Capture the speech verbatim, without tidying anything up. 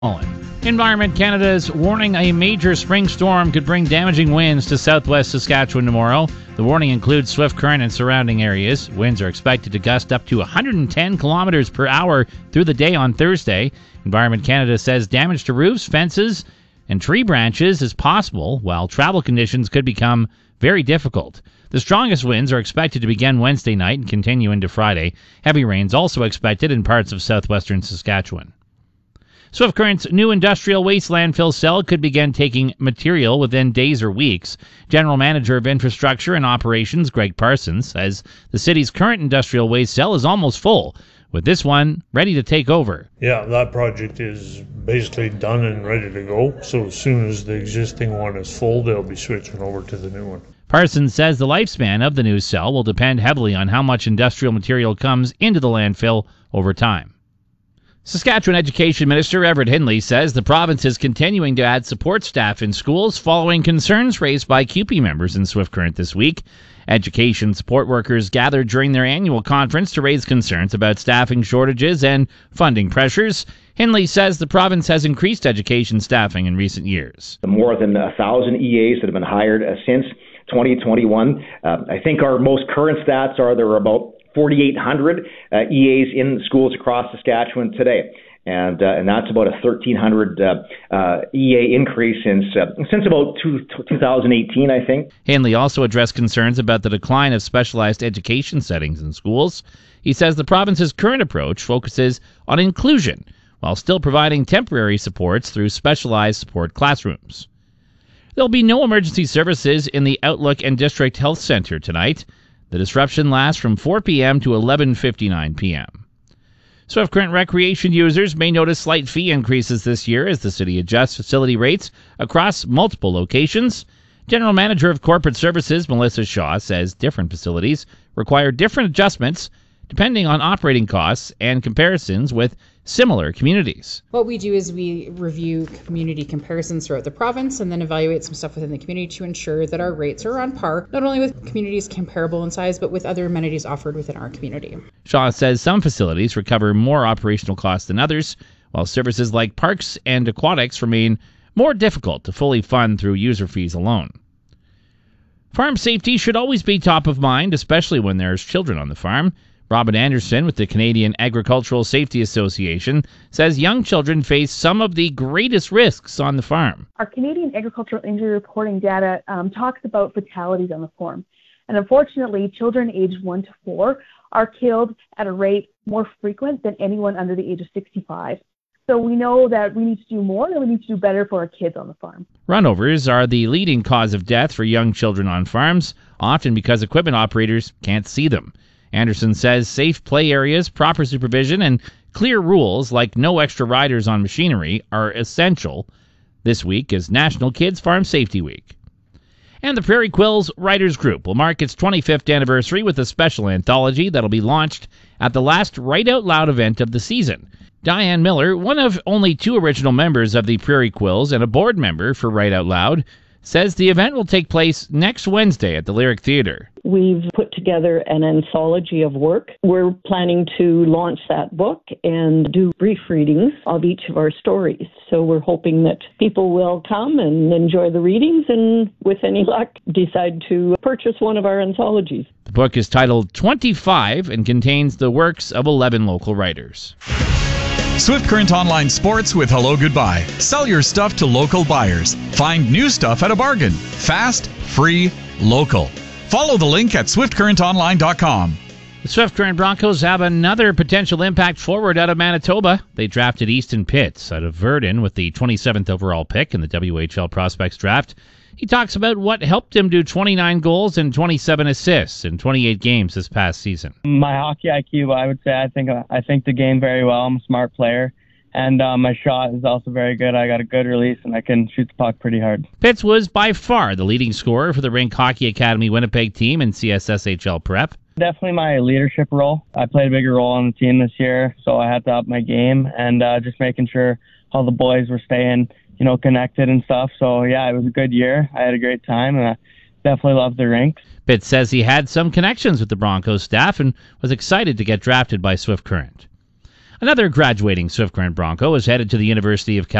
Environment Canada is warning a major spring storm could bring damaging winds to southwest Saskatchewan tomorrow. The warning includes swift current and surrounding areas. Winds are expected to gust up to one hundred ten kilometers per hour through the day on Thursday. Environment Canada says damage to roofs, fences, and tree branches is possible, while travel conditions could become very difficult. The strongest winds are expected to begin Wednesday night and continue into Friday. Heavy rains also expected in parts of southwestern Saskatchewan. Swift Current's new industrial waste landfill cell could begin taking material within days or weeks. General Manager of Infrastructure and Operations Greg Parsons says the city's current industrial waste cell is almost full, with this one ready to take over. Yeah, that project is basically done and ready to go. So as soon as the existing one is full, they'll be switching over to the new one. Parsons says the lifespan of the new cell will depend heavily on how much industrial material comes into the landfill over time. Saskatchewan Education Minister Everett Hindley says the province is continuing to add support staff in schools following concerns raised by C U P E members in Swift Current this week. Education support workers gathered during their annual conference to raise concerns about staffing shortages and funding pressures. Hindley says the province has increased education staffing in recent years. More than a thousand E As that have been hired uh, since twenty twenty-one. Uh, I think our most current stats are there are about forty-eight hundred uh, E As in schools across Saskatchewan today. And uh, and that's about a thirteen hundred uh, uh, E A increase since uh, since about two, two thousand eighteen, I think. Hindley also addressed concerns about the decline of specialized education settings in schools. He says the province's current approach focuses on inclusion while still providing temporary supports through specialized support classrooms. There'll be no emergency services in the Outlook and District Health Centre tonight. The disruption lasts from four p.m. to eleven fifty-nine p.m. Swift Current recreation users may notice slight fee increases this year as the city adjusts facility rates across multiple locations. General Manager of Corporate Services Melissa Shaw says different facilities require different adjustments depending on operating costs and comparisons with similar communities. What we do is we review community comparisons throughout the province and then evaluate some stuff within the community to ensure that our rates are on par, not only with communities comparable in size, but with other amenities offered within our community. Shaw says some facilities recover more operational costs than others, while services like parks and aquatics remain more difficult to fully fund through user fees alone. Farm safety should always be top of mind, especially when there's children on the farm. Robin Anderson with the Canadian Agricultural Safety Association says young children face some of the greatest risks on the farm. Our Canadian Agricultural Injury Reporting data um, talks about fatalities on the farm. And unfortunately, children aged one to four are killed at a rate more frequent than anyone under the age of sixty-five. So we know that we need to do more and we need to do better for our kids on the farm. Runovers are the leading cause of death for young children on farms, often because equipment operators can't see them. Anderson says safe play areas, proper supervision, and clear rules like no extra riders on machinery are essential. This week is National Kids Farm Safety Week. And the Prairie Quills Writers Group will mark its twenty-fifth anniversary with a special anthology that'll be launched at the last Write Out Loud event of the season. Diane Miller, one of only two original members of the Prairie Quills and a board member for Write Out Loud, says the event will take place next Wednesday at the Lyric Theatre. We've put together an anthology of work. We're planning to launch that book and do brief readings of each of our stories. So we're hoping that people will come and enjoy the readings and, with any luck, decide to purchase one of our anthologies. The book is titled twenty-five and contains the works of eleven local writers. Swift Current Online Sports with Hello Goodbye. Sell your stuff to local buyers. Find new stuff at a bargain. Fast, free, local. Follow the link at swift current online dot com. The Swift Current Broncos have another potential impact forward out of Manitoba. They drafted Easton Pitts out of Verdun with the twenty-seventh overall pick in the W H L Prospects Draft. He talks about what helped him do twenty-nine goals and twenty-seven assists in twenty-eight games this past season. My hockey I Q, I would say, I think I think the game very well. I'm a smart player. And uh, my shot is also very good. I got a good release, and I can shoot the puck pretty hard. Pitts was by far the leading scorer for the Rink Hockey Academy Winnipeg team in C S S H L prep. Definitely my leadership role. I played a bigger role on the team this year, so I had to up my game and uh, just making sure all the boys were staying, you know, connected and stuff. So, yeah, it was a good year. I had a great time, and I definitely loved the rinks. Pitts says he had some connections with the Broncos staff and was excited to get drafted by Swift Current. Another graduating Swift Current Bronco is headed to the University of California.